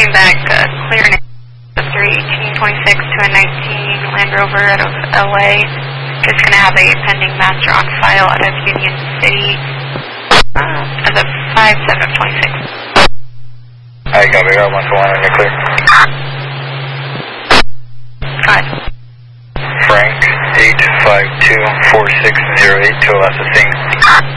Came back clear in 31826 to a 19 Land Rover out of LA. Just going to have a pending master on file out of Union City as of 5/7/26. I got me. 1 to 1 and you're clear. 5. Frank 8524608 to Alaska Sing.